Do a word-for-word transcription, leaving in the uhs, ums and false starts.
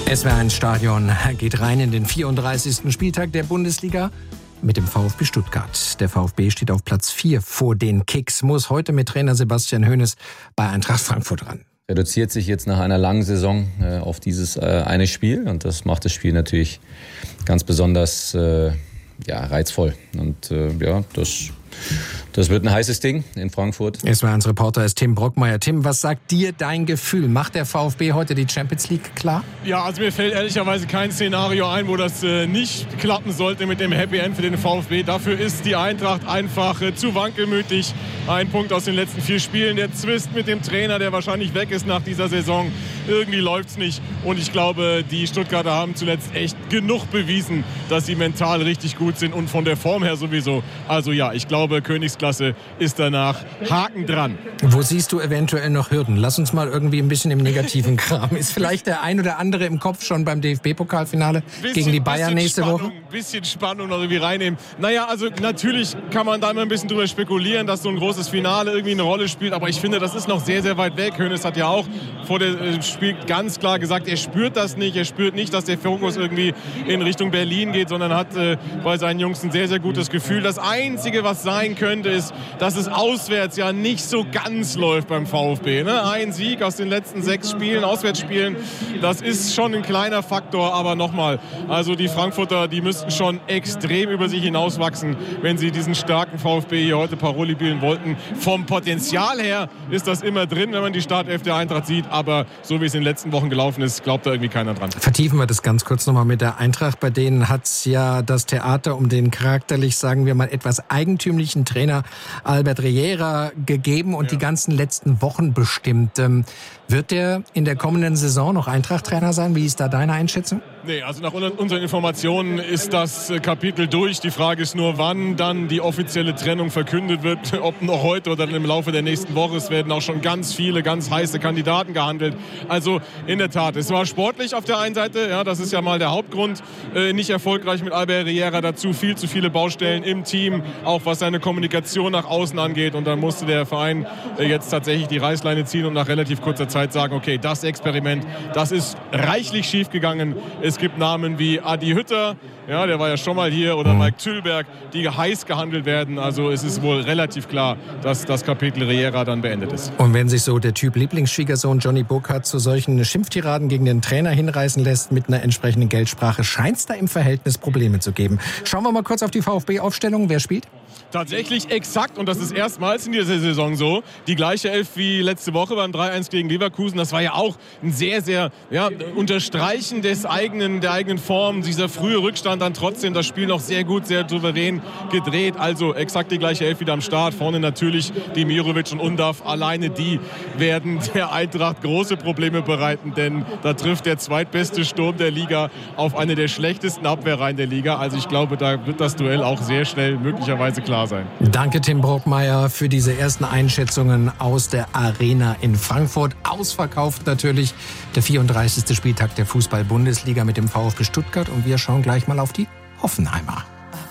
S W R eins Stadion geht rein in den vierunddreißigsten Spieltag der Bundesliga mit dem VfB Stuttgart. Der VfB steht auf Platz vier vor den Kicks, muss heute mit Trainer Sebastian Hoeneß bei Eintracht Frankfurt ran. Reduziert sich jetzt nach einer langen Saison äh, auf dieses äh, eine Spiel und das macht das Spiel natürlich ganz besonders äh, ja, reizvoll. Und äh, ja, das, das wird ein heißes Ding in Frankfurt. S W R eins Reporter ist Tim Brockmeier. Tim, was sagt dir dein Gefühl? Macht der VfB heute die Champions League klar? Ja, also mir fällt ehrlicherweise kein Szenario ein, wo das äh, nicht klappen sollte mit dem Happy End für den VfB. Dafür ist die Eintracht einfach äh, zu wankelmütig. Ein Punkt aus den letzten vier Spielen. Der Zwist mit dem Trainer, der wahrscheinlich weg ist nach dieser Saison. Irgendwie läuft's nicht. Und ich glaube, die Stuttgarter haben zuletzt echt genug bewiesen, dass sie mental richtig gut sind und von der Form her sowieso. Also ja, ich glaube, Königsklasse ist danach Haken dran. Wo siehst du eventuell noch Hürden? Lass uns mal irgendwie ein bisschen im negativen Kram. Ist vielleicht der ein oder andere im Kopf schon beim D F B-Pokalfinale gegen die Bayern nächste Spannung, Woche? Ein bisschen Spannung noch irgendwie reinnehmen. Naja, also natürlich kann man da immer ein bisschen drüber spekulieren, dass so ein großes Finale irgendwie eine Rolle spielt. Aber ich finde, das ist noch sehr, sehr weit weg. Hoeneß hat ja auch vor dem Spiel ganz klar gesagt, er spürt das nicht. Er spürt nicht, dass der Fokus irgendwie in Richtung Berlin geht, sondern hat äh, bei seinen Jungs ein sehr, sehr gutes Gefühl. Das Einzige, was sein könnte, ist, dass es auswärts ja nicht so ganz läuft beim VfB. Ne? Ein Sieg aus den letzten sechs Spielen, Auswärtsspielen, das ist schon ein kleiner Faktor. Aber nochmal, also die Frankfurter, die müssten schon extrem über sich hinauswachsen, wenn sie diesen starken VfB hier heute Paroli spielen wollten. Vom Potenzial her ist das immer drin, wenn man die Startelf der Eintracht sieht. Aber so wie es in den letzten Wochen gelaufen ist, glaubt da irgendwie keiner dran. Vertiefen wir das ganz kurz nochmal mit der Eintracht. Bei denen hat es ja das Theater um den charakterlich, sagen wir mal, etwas eigentümlichen Trainer Albert Riera gegeben und ja. die ganzen letzten Wochen bestimmt. Ähm, wird der in der kommenden Saison noch Eintracht-Trainer sein? Wie ist da deine Einschätzung? Nee, also nach unseren Informationen ist das Kapitel durch. Die Frage ist nur, wann dann die offizielle Trennung verkündet wird. Ob noch heute oder dann im Laufe der nächsten Woche. Es werden auch schon ganz viele, ganz heiße Kandidaten gehandelt. Also in der Tat, es war sportlich auf der einen Seite. Ja, das ist ja mal der Hauptgrund. Äh, nicht erfolgreich mit Albert Riera. Dazu viel zu viele Baustellen im Team. Auch was seine Kommunikation nach außen angeht. Und dann musste der Verein äh, jetzt tatsächlich die Reißleine ziehen und nach relativ kurzer Zeit sagen, okay, das Experiment, das ist reichlich schief gegangen. Es gibt Namen wie Adi Hütter, ja, der war ja schon mal hier, oder Mike Tüllberg, die heiß gehandelt werden. Also es ist wohl relativ klar, dass das Kapitel Riera dann beendet ist. Und wenn sich so der Typ Lieblingsschwiegersohn Johnny Burkhardt zu solchen Schimpftiraden gegen den Trainer hinreißen lässt mit einer entsprechenden Geldsprache, scheint es da im Verhältnis Probleme zu geben. Schauen wir mal kurz auf die VfB-Aufstellung. Wer spielt? Tatsächlich exakt, und das ist erstmals in dieser Saison so, die gleiche Elf wie letzte Woche beim drei eins gegen Leverkusen. Das war ja auch ein sehr, sehr ja, Unterstreichen des eigenen, der eigenen Form. Dieser frühe Rückstand, dann trotzdem das Spiel noch sehr gut, sehr souverän gedreht. Also exakt die gleiche Elf wieder am Start. Vorne natürlich Demirovic und Undav. Alleine die werden der Eintracht große Probleme bereiten, denn da trifft der zweitbeste Sturm der Liga auf eine der schlechtesten Abwehrreihen der Liga. Also ich glaube, da wird das Duell auch sehr schnell möglicherweise klar sein. Danke, Tim Brockmeier, für diese ersten Einschätzungen aus der Arena in Frankfurt. Ausverkauft natürlich der vierunddreißigste Spieltag der Fußball-Bundesliga mit dem VfB Stuttgart. Und wir schauen gleich mal auf die Hoffenheimer.